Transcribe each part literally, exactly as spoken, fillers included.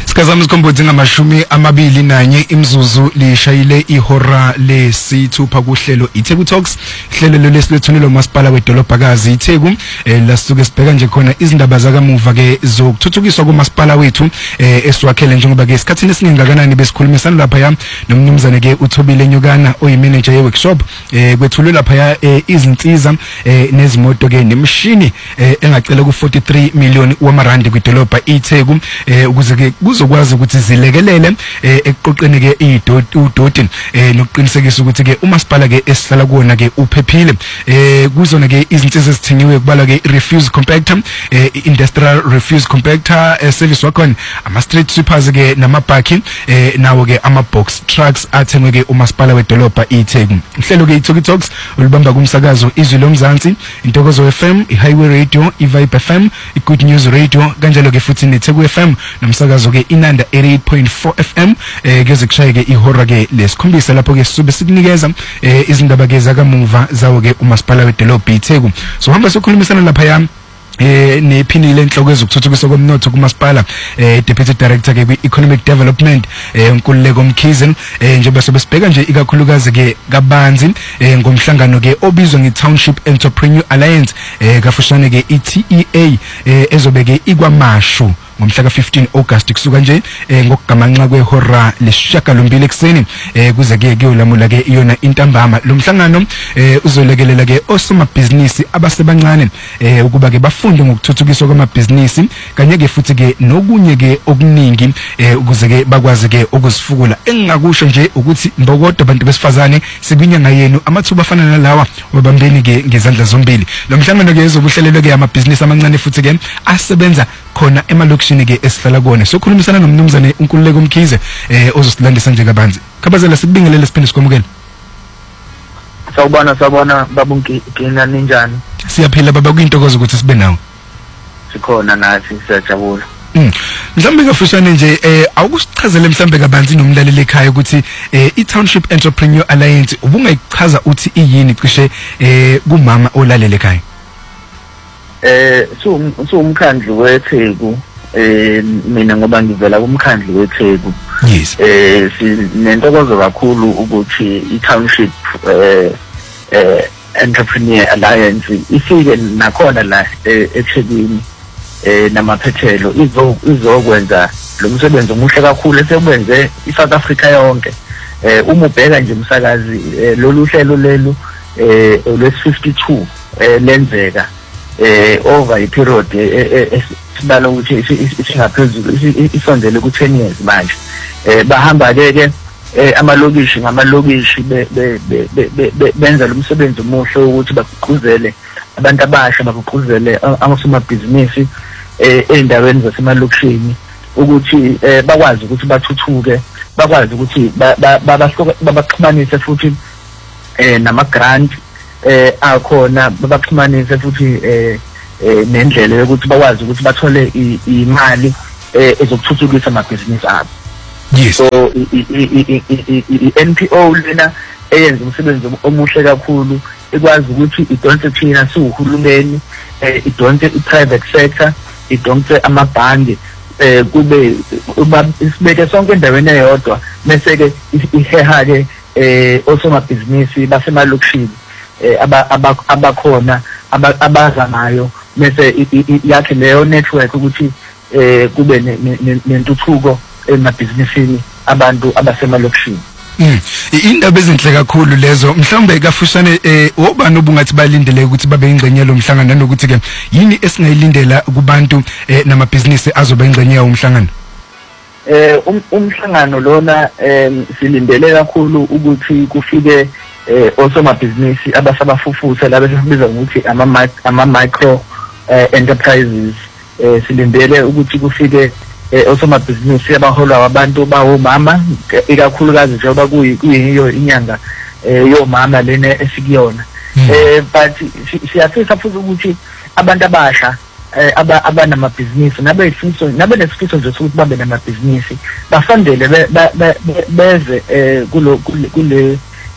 Sikazama isikhombothi ngamashumi amabili nanye imzuzu lishayile ihora lesithupha kuhlelo iTheku Talks. Ihlelo lesithulelo masipala wedolobhakazi iTheku eh, lasuke sibheka nje khona izindaba zakamuva ke zokuthuthukiswa komasipala wethu eh, esiwakhele njengoba ke isikhathini esiningakanani besikhulumisana lapha ya nomnumzane ke uThobile Nyukana oyimanager ye workshop eh, kwethulwe lapha ya eh, izinsiza eh, nezimoto ke nemshini eh, engacela ku forty-three million wamarandi kwidolobha iTheku eh, ukuze ke uzokwazi ukuthi zilekelele eh, ekuqoqeni ke idoti eh, nokuqinisekisa ukuthi ke umasipala ke esihlala kuona ke uphephile eh, kuzona ke izinsiza ezithinyiwe kubala ke refuse compactor eh, industrial refuse compactor eh, service wakhona ama street sweepers ke namabhaki eh, nawo ke ama box trucks athengwe ke umasipala wedolobha iTheku. Uhlelo ke iTheku Talks olubamba kumsakazo izwi lomzansi, Intokozo F M, iHighway Radio, iVibe F M, iGood News Radio kanjalo ke futhi neTheku F M nomsakazo ke Inanda eighty-eight point four F M eh keze kushaye ke ihora ke lesikhombisa lapho ke sube sikunikeza eh izindaba ke zakamuva zawo ke umasipala wedolobha iTheku. So hamba sokhulumisana lapha yami eh nephinile enhloko ezokuthuthukiswa komnotho kumasipala eh deputy director ke economic development eh Nkululeko Mkhize eh njengoba sobesibheka nje ikakhulukazi ke kabanzi eh ngomhlangano ke obizwa ngeTownship Entrepreneur Alliance eh kafushane ke I-T E A eh ezobeke ikwamashu ngomhla ka fifteen August kusuka nje eh, ngokugamanxa kwehora lesishiyagalombili ekseni eh, kuze ke kuyolamula ke iyona intambama. Lo mhlangano eh, uzolekelela ke osomabhizinisi abasebancane eh, ukuba ke bafunde ngokuthuthukiswa kwamabhizinisi kanye ke futhi ke nokunye ke okuningi eh, ukuze ke bakwazi ke ukuzifukula. Engingakusho nje ukuthi mbokodo abantu besifazane sikunyanga yenu amathuba afana nalawa wabambeni ke ngezandla zombili. Lo mhlangano ke uzobuhlelelwe ke amabhizinisi amancane futhi ke asebenza khona emalokishini ke esihlala kuona. Sokhulumisana nomnumzane uNkululeko Mkhize eh ozosilandisa nje kabanzi. Khabazela sikubingelele siphinde sikwamukele. Sawubona sawubona babunki kina ninjani? Siyaphila baba kuyintokozo ukuthi sibe nawe. Sikhona nathi siyajabula. Mm. Mhlambe kafushane nje eh awukusichazele mhlambe kabanzi nomlaleli ekhaya ukuthi eh iTownship Entrepreneur Alliance ubungayichaza uthi iyini cishe eh kumama olalele ekhaya. Eh so so umkhandlu weTheku eh mina ngoba ngivela kumkhandlu weTheku. Yes. Eh sinentokozo kakhulu ukuthi iTownship eh eh Entrepreneur Alliance ifike nakhona la eThekwini eh namaphethelo izo izokwenza lo msebenzi omuhle kakhulu esebenze iSouth Africa yonke. Eh uma ubheka nje umsakazi lolu hlelo lelu eh lwes fifty-two eh lenzeka eh over i-period esibala ukuthi isingaphezulu isondele ku ten years manje. Eh bahamba ke ke amalokishi ngamalokishi benza lo msebenzi omuhle ukuthi bagqugquzele abantu abasha, bagqugquzele amasomabhizinisi endaweni zasemalokishini ukuthi bakwazi ukuthi bathuthuke, bakwazi ukuthi babaxhumanise futhi nama grant eh akhona, babaxhumanise futhi eh nendlela yokuthi bakwazi ukuthi bathole imali ezokuthuthukisa amabhizinisi abo. Yes. So i-N P O lena eyenza umsebenzi omuhle kakhulu ikwazi ukuthi idonse thina siwuhulumeni, idonse i-private sector, idonse amabhangi eh kube isibeke sonke endaweni eyodwa bese ke iheha ke eh osomabhizinisi basemalokishini eh abakhona abazanayo bese yakhe leyo network ukuthi eh kube nentuthuko emabhizinisini abantu abasemalokishini. Mm. Indaba ezinhle kakhulu lezo. Mhlawumbe kafushane eh obani obungathi balindele ukuthi babe ingcenye lo mhlangano nokuthi ke yini esingayilindela kubantu eh namabhizinisi azoba ingcenye yawo umhlangano? Eh umhlangano lona eh silindele kakhulu ukuthi kufike eh osomabhizinisi abasabafufusa laba esibiza ngokuthi ama ama micro enterprises. Eh silindele ukuthi kufike osomabhizinisi abaholwa abantu bawomama ikakhulukazi njengoba kuyiyo inyanga yomama lena esikuyona. Eh but siyafisa futhi ukuthi abantu abasha abanamabhizinisi nabeyifiso nabenesifiso nje ukuthi babe namabhizinisi bafandele beze kulo kule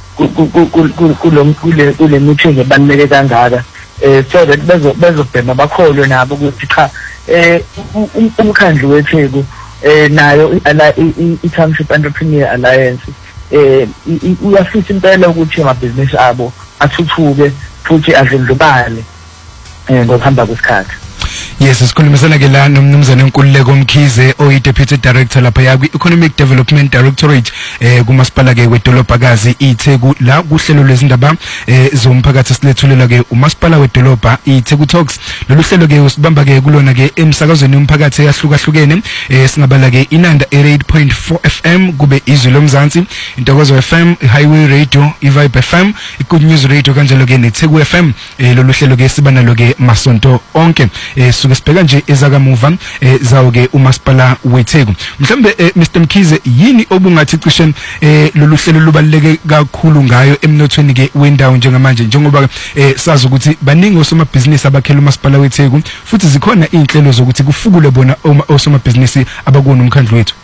kule kule meeting ebaluleke kangaka eh so that bezo bezobhema bakholwe nabo ukuthi cha eh umkhandlu weTheku eh nayo i-Township Entrepreneur Alliance eh uyafisa impela ukuthi amabhizinisi abo athuthuke futhi adlondlobale eh ngokuhamba kwesikhathi. Yes, sikhulumisana ke la nomnumzane uNkululeko Mkhize oyi Deputy Director lapha ya kwi-Economic Development Directorate eh kumasipala ke wedolobhakazi iTheku la kuhlelo lwezindaba eh zomphakathi silethulela ke umasipala wedolobha iTheku Talks. Lolu hlelo ke usibamba ke kulona ke emsakazweni umphakathi eyahlukahlukene eh singabala ke Inanda eighty-eight point four F M kube izwi lomzansi, Intokozo F M, Highway Radio, iVibe F M, iGood News Radio kanjalo ke neTheku F M. eh lolu hlelo ke sibana lo ke masonto onke eh suke sibheka nje ezakamuva eh zawo ke umasipala weTheku. Mhlambe eh, Mister Mkhize yini obungathi cishe eh lolu hlelo lubaleke kakhulu ngayo emnothweni ke wendawo njengamanje njengoba eh sazi ukuthi baningi osomabhizinisi abakhela umasipala weTheku futhi zikhona inhlelo zokuthi kufukule bona osomabhizinisi abakona umkhandlu wethu.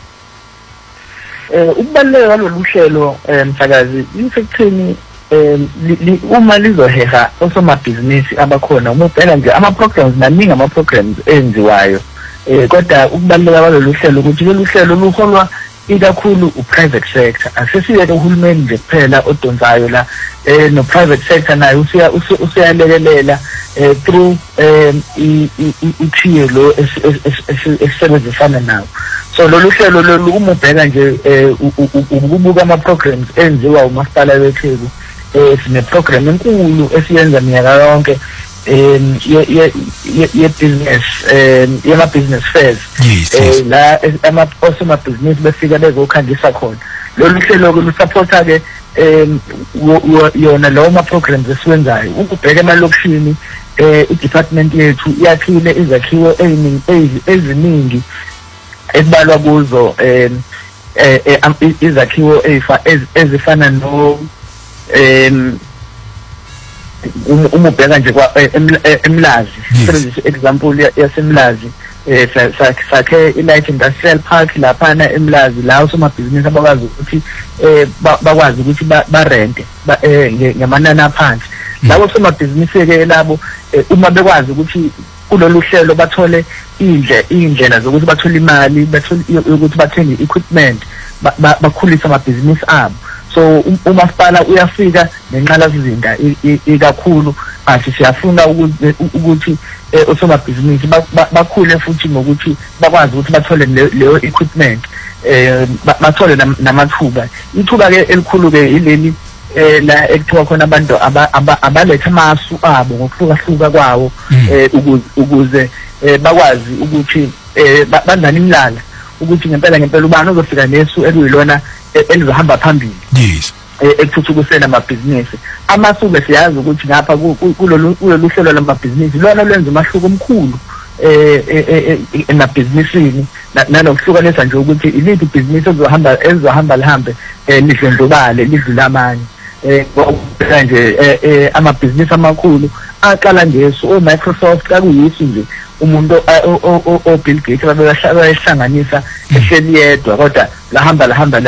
Eh ukubaleka kwalolu hlelo msakazi infectini eh uma lizoheha osomabhizinisi abakhona uma ubheka nje ama programs maningi ama programs enziwayo eh kodwa ukubaleka kwalolu hlelo ukuthi lolu hlelo luholwa ikakhulu uprivate sector asesiye ke uhulumeni nje kuphela odonsayo la eh no private sector nayo usiya usiyalekelela eh through eh i lo esebenzisana nawo. So lolu hlelo lolu uma ubheka nje ukubuka ama programs enziwa umasipala weTheku eh sine program enkulu esiyenza minyaka yonke em ye ye business em yama business fairs eh la ama osoma business befika bezokhandisa khona. Lolu hlelo ke lusupporta ke em yona lawo ma programs esiwenzayo ukubheka emalokishini eh i-department yethu iyakhile izakhiwo eziningi eziningi esibalwa kuzo em izakhiwo ezifana no em uma ubheka nje kwa eMlazi sebenzisa example yaseMlazi eh sakhe i-light industrial park lapha na eMlazi la usomabhizinisi abakwazi ukuthi eh bakwazi ukuthi ba rent ngamanani aphansi labo somabhizinisi ke labo uma bekwazi ukuthi kulolu hlelo bathole indle indlela zokuthi bathole imali bathole ukuthi bathenge equipment bakhulisa amabhizinisi abo. So umasipala uyafika nenqala sizinda ikakhulu athi siyafuna ukuthi osomabhizinisi bakhule futhi ngokuthi bakwazi ukuthi bathole leyo equipment eh bathole namathuba. Ithuba ke elikhulu ke ileli eh la ekuthiwa khona abantu abaletha amasu abo ngokuhlukahluka kwawo eh ukuze bakwazi ukuthi bandani imlala ukuthi ngempela ngempela ubani uzofika nesu eluyilona elizohamba phambili. Yes. Ekuthuthukiseni amabhizinisi amasuke siyazi ukuthi ngapha kulolu kulolu hlelo lamabhizinisi lona lwenza umahluko omkhulu eh emabhizinisini nanokuhlukanisa nje ukuthi iliphi ibhizinisi ezohamba ezohamba lihambe lidlondlobale lidlula amanye eh ngoba nje amabhizinisi amakhulu aqala ngesu o Microsoft kakuyisu nje umuntu o Bill Gates babehlanganisa ehleli yedwa kodwa lahamba lahamba